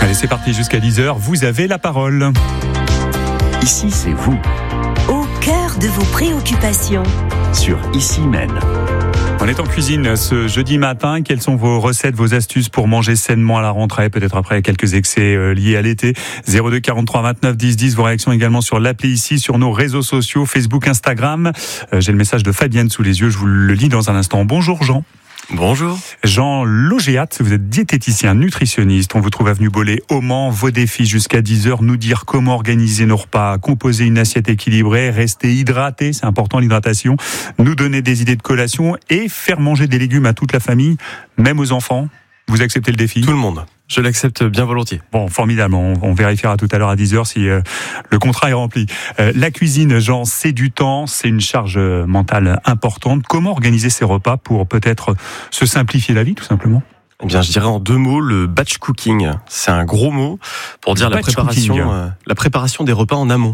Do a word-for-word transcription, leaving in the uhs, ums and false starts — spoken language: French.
Allez, c'est parti jusqu'à dix heures. Vous avez la parole. Ici, c'est vous. Au cœur de vos préoccupations. Sur Ici Même. On est en cuisine ce jeudi matin. Quelles sont vos recettes, vos astuces pour manger sainement à la rentrée, peut-être après quelques excès liés à l'été? zéro deux quarante-trois vingt-neuf dix dix. Vos réactions également sur l'appli Ici, sur nos réseaux sociaux, Facebook, Instagram. J'ai le message de Fabienne sous les yeux. Je vous le lis dans un instant. Bonjour Jean. Bonjour. Jean Logéat, vous êtes diététicien, nutritionniste. On vous trouve avenue Bollé au Mans. Vos défis jusqu'à dix heures, nous dire comment organiser nos repas, composer une assiette équilibrée, rester hydraté, c'est important l'hydratation, nous donner des idées de collation et faire manger des légumes à toute la famille, même aux enfants. Vous acceptez le défi? Tout le monde. Je l'accepte bien volontiers. Bon, formidable. On, on vérifiera tout à l'heure à dix heures si euh, le contrat est rempli. Euh, la cuisine, Jean, c'est du temps, c'est une charge mentale importante. Comment organiser ces repas pour peut-être se simplifier la vie, tout simplement? Eh bien, je dirais en deux mots, le batch cooking. C'est un gros mot pour dire la préparation, euh, la préparation des repas en amont.